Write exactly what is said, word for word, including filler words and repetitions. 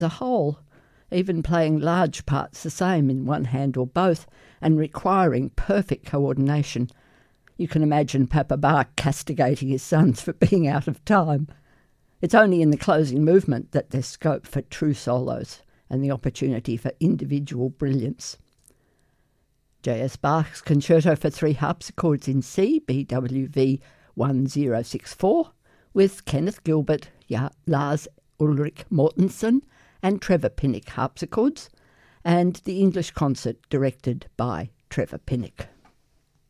the whole, even playing large parts the same in one hand or both, and requiring perfect coordination. You can imagine Papa Bach castigating his sons for being out of time. It's only in the closing movement that there's scope for true solos and the opportunity for individual brilliance. J S Bach's Concerto for Three Harpsichords in C, B W V one zero six four, with Kenneth Gilbert, ja, Lars Ulrich Mortensen and Trevor Pinnock harpsichords, and the English concert directed by Trevor Pinnock.